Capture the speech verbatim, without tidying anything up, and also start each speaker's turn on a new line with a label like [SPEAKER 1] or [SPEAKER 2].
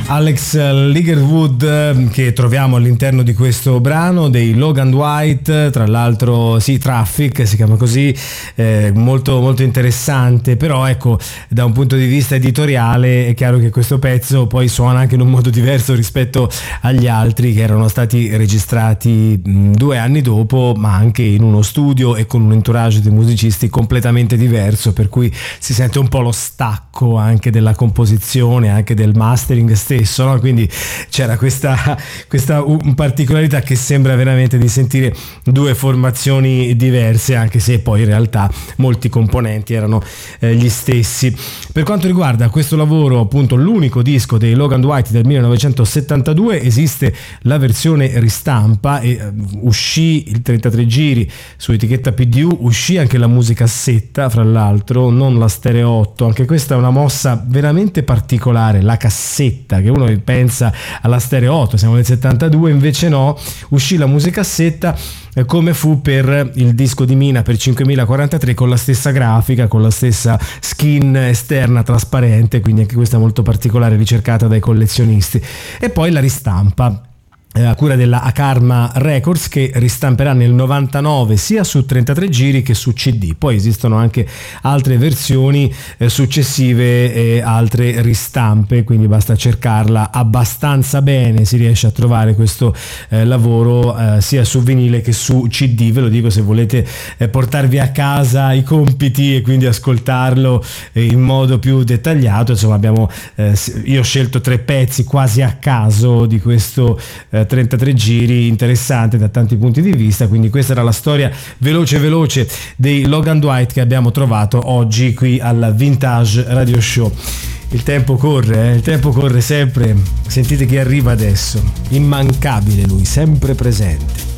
[SPEAKER 1] Alex Ligertwood, che troviamo all'interno di questo brano dei Logan White, tra l'altro sì, Traffic si chiama così, eh, molto molto interessante. Però ecco, da un punto di vista editoriale è chiaro che questo pezzo poi suona anche in un modo diverso rispetto agli altri che erano stati registrati mh, due anni dopo, ma anche in uno studio e con un entourage di musicisti completamente diverso, per cui si sente un po' lo stacco anche della composizione, anche del mastering stesso, no? Quindi c'era questa, questa un particolarità che sembra veramente di sentire due formazioni diverse, anche se poi in realtà molti componenti erano eh, gli stessi. Per quanto riguarda questo lavoro, appunto l'unico disco dei Logan White del millenovecentosettantadue, esiste la versione ristampa e uh, uscì il trentatré giri su etichetta P D U, uscì anche la musicassetta, fra l'altro non la stereo otto. Anche questa è una mossa veramente particolare, la cassetta, che uno pensa alla stereo otto, siamo nel settantadue, invece no, uscì la musicassetta eh, come fu per il disco di Mina per cinquemilaquarantatré, con la stessa grafica, con la stessa skin esterna trasparente, quindi anche questa molto particolare, ricercata dai collezionisti. E poi la ristampa a cura della Akarma Records, che ristamperà nel novantanove sia su trentatré giri che su C D. Poi esistono anche altre versioni eh, successive e altre ristampe, quindi basta cercarla abbastanza bene, si riesce a trovare questo eh, lavoro eh, sia su vinile che su C D. Ve lo dico se volete eh, portarvi a casa i compiti e quindi ascoltarlo eh, in modo più dettagliato. Insomma, abbiamo eh, io ho scelto tre pezzi quasi a caso di questo eh, trentatré giri, interessante da tanti punti di vista. Quindi questa era la storia veloce veloce dei Logan White che abbiamo trovato oggi qui al Vintage Radio Show. Il tempo corre, eh? il tempo corre sempre. Sentite chi arriva adesso, immancabile lui, sempre presente.